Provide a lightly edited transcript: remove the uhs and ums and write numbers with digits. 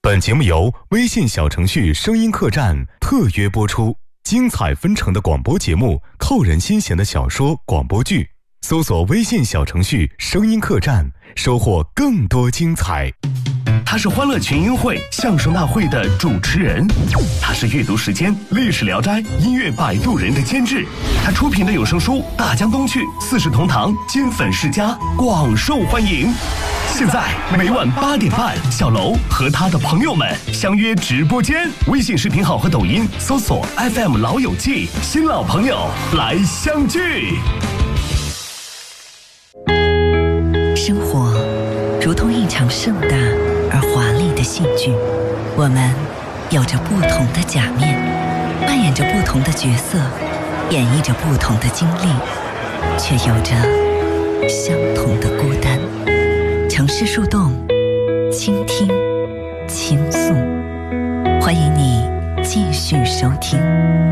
本节目由微信小程序声音客栈特约播出，精彩纷呈的广播节目，扣人心弦的小说广播剧，搜索微信小程序声音客栈，收获更多精彩。 他是欢乐群英会相声大会的主持人，他是阅读时间历史聊斋音乐摆渡人的监制，他出品的有声书《大江东去》四世同堂金粉世家广受欢迎。现在每晚8点半，小楼和他的朋友们相约直播间，微信视频号和抖音搜索 FM 老友记，新老朋友来相聚。 生活如同一场盛大而华丽的戏剧，我们有着不同的假面，扮演着不同的角色，演绎着不同的经历，却有着相同的孤单。城市树洞，倾听，倾诉，欢迎你继续收听。